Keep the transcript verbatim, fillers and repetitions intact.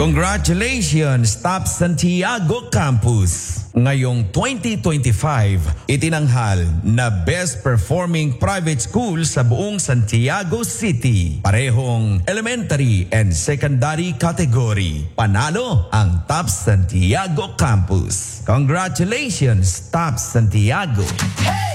Congratulations, Top Santiago Campus! Ngayong twenty twenty-five, itinanghal na Best Performing Private School sa buong Santiago City. Parehong elementary and secondary category. Panalo ang Top Santiago Campus. Congratulations, Top Santiago!